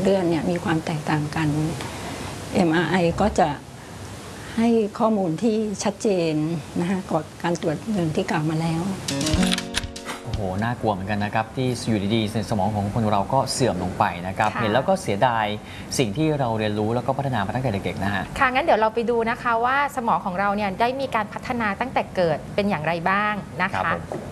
เลือดเนี่ยมีความแตกต่างกัน MRI ก็จะให้ข้อมูลที่ชัดเจนนะคะกว่าการตรวจเลือดที่กล่าวมาแล้วโอ้โหน่ากลัวเหมือนกันนะครับที่อยู่ดีๆสมองของคนเราก็เสื่อมลงไปนะครับเห็นแล้วก็เสียดายสิ่งที่เราเรียนรู้แล้วก็พัฒนามาตั้งแต่เด็กๆนะฮะค่ะงั้นเดี๋ยวเราไปดูนะคะว่าสมองของเราเนี่ยได้มีการพัฒนาตั้งแต่เกิดเป็นอย่างไรบ้างนะคะ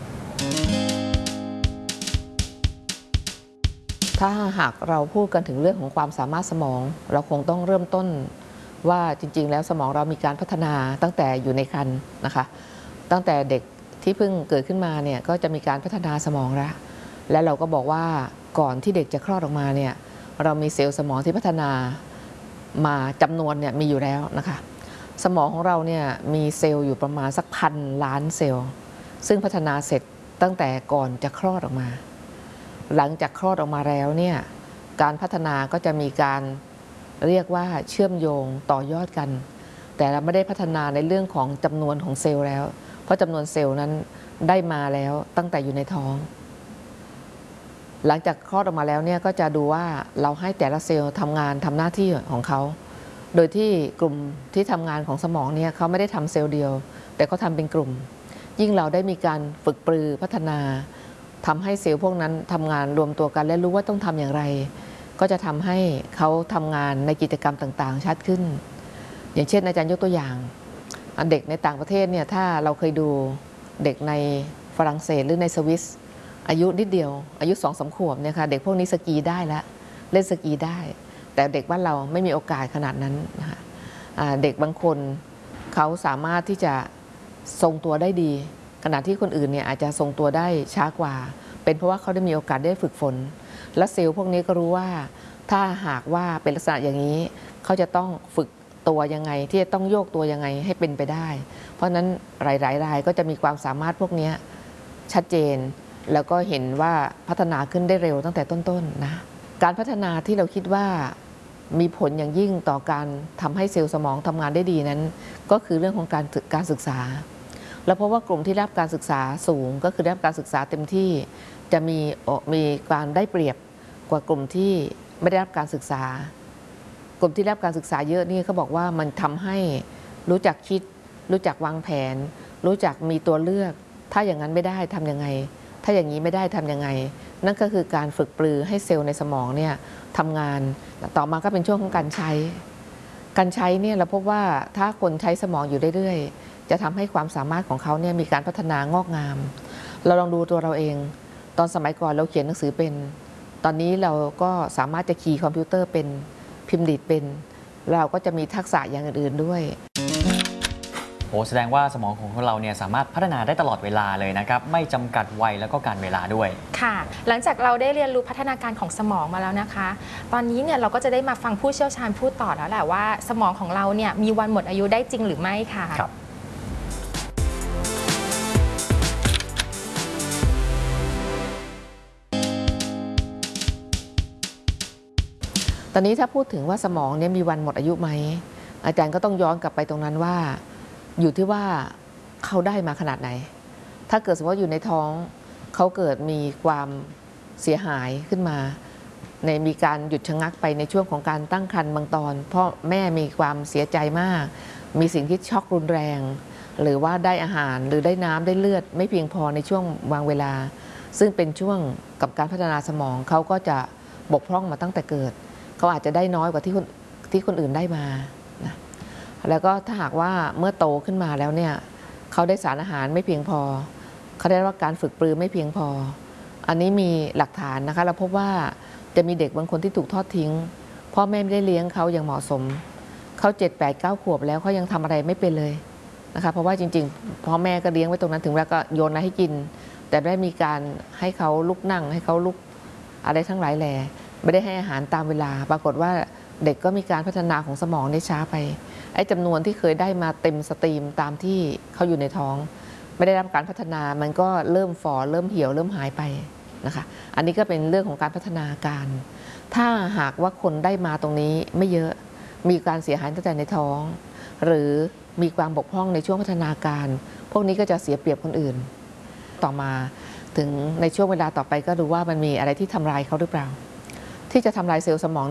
ถ้าหากเราพูดกันถึงเรื่องของความสามารถสมองเราคงต้องเริ่มต้นว่าจริงๆแล้วสมองเรามีการพัฒนาตั้งแต่อยู่ในครรภ์นะคะตั้งแต่เด็กที่เพิ่งเกิดขึ้นมาเนี่ยก็จะมีการพัฒนาสมองแล้วและเราก็บอกว่าก่อนที่เด็กจะคลอดออกมาเนี่ยเรามีเซลล์สมองที่พัฒนามาจำนวนเนี่ยมีอยู่แล้วนะคะสมองของเราเนี่ยมีเซลล์อยู่ประมาณสัก1,000,000,000 เซลล์ซึ่งพัฒนาเสร็จตั้งแต่ก่อนจะคลอดออกมาหลังจากคลอดออกมาแล้วเนี่ยการพัฒนาก็จะมีการเรียกว่าเชื่อมโยงต่อยอดกันแต่เราไม่ได้พัฒนาในเรื่องของจำนวนของเซลล์แล้วเพราะจำนวนเซลล์นั้นได้มาแล้วตั้งแต่อยู่ในท้องหลังจากคลอดออกมาแล้วเนี่ยก็จะดูว่าเราให้แต่ละเซลล์ทำงานทำหน้าที่ของเขาโดยที่กลุ่มที่ทำงานของสมองเนี่ยเขาไม่ได้ทำเซลล์เดียวแต่เขาทำเป็นกลุ่มยิ่งเราได้มีการฝึกปรือพัฒนาทำให้เซลล์พวกนั้นทำงานรวมตัวกันและรู้ว่าต้องทำอย่างไรก็จะทำให้เขาทำงานในกิจกรรมต่างๆชัดขึ้นอย่างเช่นอาจารย์ยกตัวอย่างเด็กในต่างประเทศเนี่ยถ้าเราเคยดูเด็กในฝรั่งเศสหรือในสวิสอายุนิดเดียวอายุ 2-3 ขวบเนี่ยค่ะเด็กพวกนี้สกีได้แล้วเล่นสกีได้แต่เด็กบ้านเราไม่มีโอกาสขนาดนั้นนะคะเด็กบางคนเขาสามารถที่จะทรงตัวได้ดีขณะที่คนอื่นเนี่ยอาจจะทรงตัวได้ช้ากว่าเป็นเพราะว่าเขาได้มีโอกาสได้ฝึกฝนและเซลล์พวกนี้ก็รู้ว่าถ้าหากว่าเป็นลักษณะอย่างนี้เขาจะต้องฝึกตัวยังไงที่จะต้องโยกตัวยังไงให้เป็นไปได้เพราะฉะนั้นหลายๆรายก็จะมีความสามารถพวกนี้ชัดเจนแล้วก็เห็นว่าพัฒนาขึ้นได้เร็วตั้งแต่ต้นๆนะการพัฒนาที่เราคิดว่ามีผลอย่างยิ่งต่อการทำให้เซลล์สมองทำงานได้ดีนั้นก็คือเรื่องของการศึกษาแล้วเพราะว่ากลุ่มที่รับการศึกษาสูงก็คือได้รับการศึกษาเต็มที่จะมีการได้เปรียบกว่ากลุ่มที่ไม่ได้รับการศึกษากลุ่มที่ได้รับการศึกษาเยอะนี่เขาบอกว่ามันทำให้รู้จักคิดรู้จักวางแผนรู้จักมีตัวเลือกถ้าอย่างนั้นไม่ได้ทำยังไงถ้าอย่างนี้ไม่ได้ทำยังไงนั่นก็คือการฝึกปรือให้เซลล์ในสมองเนี่ยทำงานต่อมาก็เป็นช่วงของการใช้เนี่ยเราพบว่าถ้าคนใช้สมองอยู่เรื่อยๆจะทำให้ความสามารถของเขาเนี่ยมีการพัฒนางอกงามเราลองดูตัวเราเองตอนสมัยก่อนเราเขียนหนังสือเป็นตอนนี้เราก็สามารถจะคีย์คอมพิวเตอร์เป็นพิมพ์ดีดเป็นเราก็จะมีทักษะอย่างอื่นๆด้วยโอ้แสดงว่าสมองของเราเนี่ยสามารถพัฒนาได้ตลอดเวลาเลยนะครับไม่จำกัดวัยแล้วก็การเวลาด้วยค่ะหลังจากเราได้เรียนรู้พัฒนาการของสมองมาแล้วนะคะตอนนี้เนี่ยเราก็จะได้มาฟังผู้เชี่ยวชาญพูดต่อแล้วแหละว่าสมองของเราเนี่ยมีวันหมดอายุได้จริงหรือไม่ค่ะครับตอนนี้ถ้าพูดถึงว่าสมองเนี่ยมีวันหมดอายุไหมอาจารย์ก็ต้องย้อนกลับไปตรงนั้นว่าอยู่ที่ว่าเขาได้มาขนาดไหนถ้าเกิดสมมติว่าอยู่ในท้องเขาเกิดมีความเสียหายขึ้นมามีการหยุดชะงักไปในช่วงของการตั้งครรภ์บางตอนเพราะแม่มีความเสียใจมากมีสิ่งที่ช็อกรุนแรงหรือว่าได้อาหารหรือได้น้ำได้เลือดไม่เพียงพอในช่วงบางเวลาซึ่งเป็นช่วงกับการพัฒนาสมองเขาก็จะบกพร่องมาตั้งแต่เกิดเขาอาจจะได้น้อยกว่าที่คนอื่นได้มานะแล้วก็ถ้าหากว่าเมื่อโตขึ้นมาแล้วเนี่ยเขาได้สารอาหารไม่เพียงพอเขาได้รับการฝึกปรือไม่เพียงพออันนี้มีหลักฐานนะคะเราพบว่าจะมีเด็กบางคนที่ถูกทอดทิ้งพ่อแม่ไม่ได้เลี้ยงเขาอย่างเหมาะสมเขา7 8 9 ขวบแล้วเขายังทำอะไรไม่เป็นเลยนะคะเพราะว่าจริงๆพ่อแม่ก็เลี้ยงไว้ตรงนั้นถึงเวลาก็โยนอะไรให้กินแต่ไม่ได้มีการให้เขาลุกนั่งให้เขาลุกอะไรทั้งหลายแหล่ไม่ได้ให้อาหารตามเวลาปรากฏว่าเด็กก็มีการพัฒนาของสมองได้ช้าไปไอ้จำนวนที่เคยได้มาเต็มสตรีมตามที่เขาอยู่ในท้องไม่ได้รับการพัฒนามันก็เริ่มฝ่อเริ่มเหี่ยวเริ่มหายไปนะคะอันนี้ก็เป็นเรื่องของการพัฒนาการถ้าหากว่าคนได้มาตรงนี้ไม่เยอะมีการเสียหายตั้งแต่ในท้องหรือมีความบกพร่องในช่วงพัฒนาการพวกนี้ก็จะเสียเปรียบคนอื่นต่อมาถึงในช่วงเวลาต่อไปก็ดูว่ามันมีอะไรที่ทำลายเขาหรือเปล่าที่จะทำลายเซลล์สมอง